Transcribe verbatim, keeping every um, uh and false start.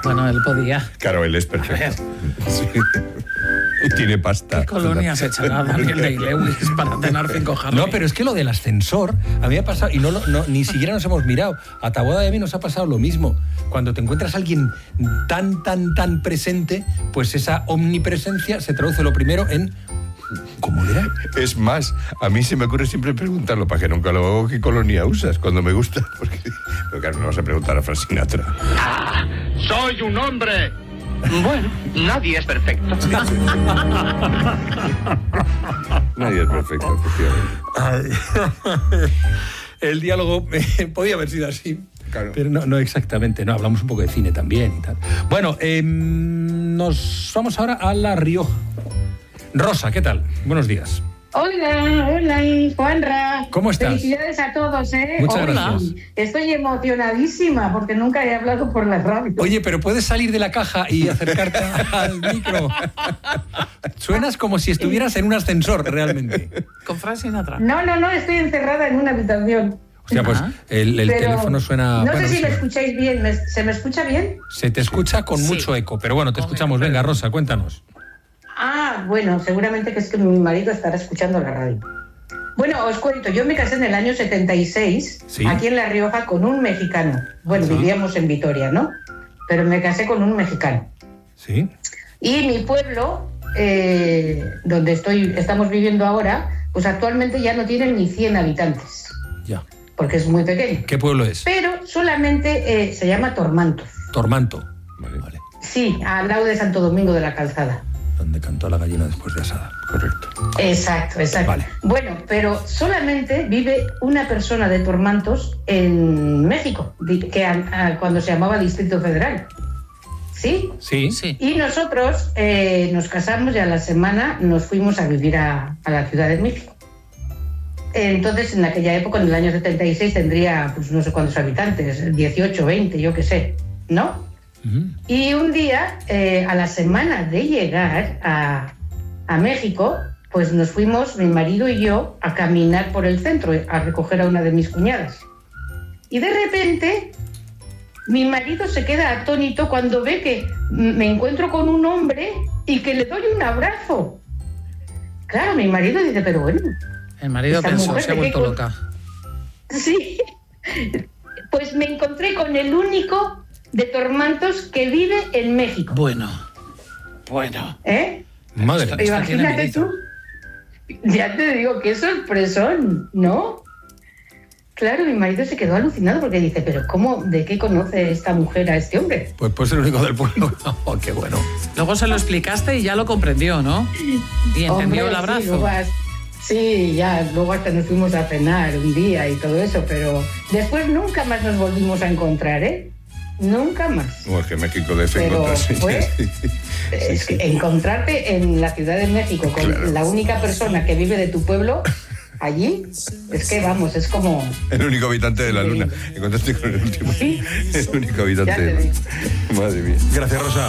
Bueno, él podía. Claro, él es perfecto. Sí. Y tiene pasta. ¿Qué colonia se echará Daniel Day-Lewis para tener cinco Harley? No, pero es que lo del ascensor, a mí me ha pasado, y no, lo- no ni siquiera nos hemos mirado. A Taboada y a mí nos ha pasado lo mismo. Cuando te encuentras a alguien tan, tan, tan presente, pues esa omnipresencia se traduce lo primero en... ¿Cómo era? Es más, a mí se me ocurre siempre preguntarlo, para que nunca lo hago, ¿qué colonia usas? Cuando me gusta. Porque, pero claro, no vas a preguntar a Frank Sinatra. ¡Ah! ¡Soy un hombre! Bueno, nadie es perfecto. Nadie es perfecto, efectivamente. El diálogo eh, podía haber sido así. Claro. Pero no, no exactamente, no, hablamos un poco de cine también y tal. Bueno, eh, nos vamos ahora a La Rioja. Rosa, ¿qué tal? Buenos días. Hola, hola, Juanra. ¿Cómo estás? Felicidades a todos, ¿eh? Muchas Hola. gracias. Estoy emocionadísima porque nunca he hablado por la radio. Oye, pero puedes salir de la caja y acercarte al micro. Suenas como si estuvieras en un ascensor, realmente. Con Frank Sinatra. No, no, no, estoy encerrada en una habitación. O sea, pues Ah. el, el Pero teléfono suena... No bueno, sé si sí. me escucháis bien. ¿Me- ¿Se me escucha bien? Se te escucha con Sí. mucho eco, pero bueno, te Hombre, escuchamos. pero- Venga, Rosa, cuéntanos. Ah, bueno, seguramente que es que mi marido estará escuchando la radio. Bueno, os cuento, yo me casé en el año setenta y seis, Sí. aquí en La Rioja, con un mexicano. Bueno, Ajá. vivíamos en Vitoria, ¿no? Pero me casé con un mexicano. ¿Sí? Y mi pueblo, eh, donde estoy, estamos viviendo ahora, pues actualmente ya no tiene ni cien habitantes, Ya. porque es muy pequeño. ¿Qué pueblo es? Pero solamente eh, se llama Tormantos. Tormanto. Vale, Vale. Sí, al lado de Santo Domingo de la Calzada. Donde cantó la gallina después de asada. correcto. Exacto, exacto. Vale. Bueno, pero solamente vive una persona de Tormantos en México, di- que a- a- cuando se llamaba Distrito Federal. ¿Sí? Sí. Sí. Y nosotros eh, nos casamos y a la semana nos fuimos a vivir a, a la Ciudad de México. Entonces, en aquella época, en el año setenta y seis, tendría pues no sé cuántos habitantes, dieciocho, veinte, yo qué sé, ¿no? Ujú. Y un día, eh, a la semana de llegar a, a México, pues nos fuimos, mi marido y yo, a caminar por el centro, a recoger a una de mis cuñadas. Y de repente, mi marido se queda atónito cuando ve que me encuentro con un hombre y que le doy un abrazo. Claro, mi marido dice, pero bueno, El marido Esta pensó, mujer, se ha ¿de vuelto qué loca. sí. Pues me encontré con el único de Tormantos que vive en México. Bueno, bueno. ¿Eh? Madre Esto- mía. esto tiene Imagínate mérito. tú. Ya te digo, qué sorpresón, ¿no? Claro, mi marido se quedó alucinado porque dice, pero ¿cómo, de qué conoce esta mujer a este hombre? Pues pues el único del pueblo. Oh, qué bueno. Luego se lo explicaste y ya lo comprendió, ¿no? Y entendió Hombre, el sí, abrazo. luego has- Sí, ya, luego hasta nos fuimos a cenar un día y todo eso, pero después nunca más nos volvimos a encontrar, ¿eh? Nunca más. No, es que México de fe Pero encontrarse. fue- Sí, Es sí. que encontrarte en la Ciudad de México con Claro. la única persona que vive de tu pueblo, allí, es que vamos, es como... El único habitante de la luna. Encontraste con el último. Sí. El único Ya habitante te de la digo. luna. Madre mía. Gracias, Rosa.